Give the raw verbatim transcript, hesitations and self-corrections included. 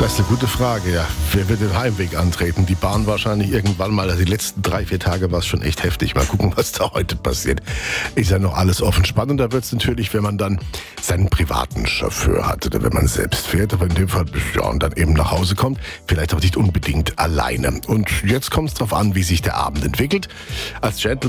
Das ist eine gute Frage, ja. Wer wird den Heimweg antreten? Die Bahn wahrscheinlich irgendwann mal. Also die letzten drei, vier Tage war es schon echt heftig. Mal gucken, was da heute passiert. Ist ja noch alles offen. Spannender wird es natürlich, wenn man dann seinen privaten Chauffeur hat oder wenn man selbst fährt. Aber in dem Fall, ja, und dann eben nach Hause kommt. Vielleicht auch nicht unbedingt alleine. Und jetzt kommt es darauf an, wie sich der Abend entwickelt. Als Gentleman